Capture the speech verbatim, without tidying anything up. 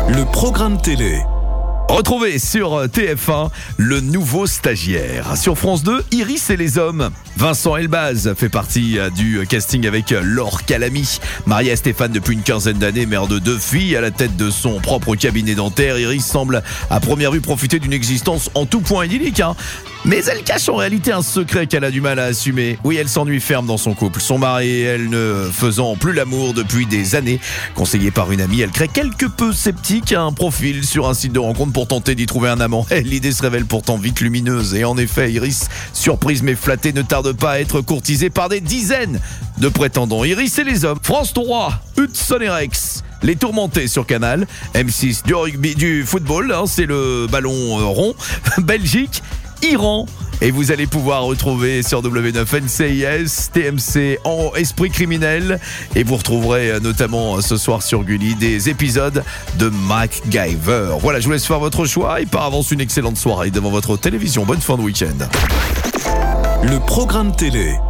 Le programme télé. Retrouvez sur T F un le nouveau stagiaire. Sur France deux, Iris et les hommes. Vincent Elbaz fait partie du casting avec Laure Calamy. Mariée à Stéphane depuis une quinzaine d'années, mère de deux filles, à la tête de son propre cabinet dentaire, Iris semble à première vue profiter d'une existence en tout point idyllique. Hein. Mais elle cache en réalité un secret qu'elle a du mal à assumer. Oui, elle s'ennuie ferme dans son couple. Son mari et elle ne faisant plus l'amour depuis des années. Conseillée par une amie, elle crée quelque peu sceptique un profil sur un site de rencontre pour tenter d'y trouver un amant. Et l'idée se révèle pourtant vite lumineuse. Et en effet, Iris, surprise mais flattée, ne tarde pas à être courtisée par des dizaines de prétendants. Iris et les hommes. France trois, Hudson et Rex. Les Tourmentés sur Canal. M six, du rugby, du football, hein, c'est le ballon euh, rond. Belgique, Iran. Et vous allez pouvoir retrouver sur W neuf N C I S, T M C en Esprit criminel. Et vous retrouverez notamment ce soir sur Gulli des épisodes de MacGyver. Voilà, je vous laisse faire votre choix et par avance une excellente soirée devant votre télévision. Bonne fin de week-end. Le programme télé.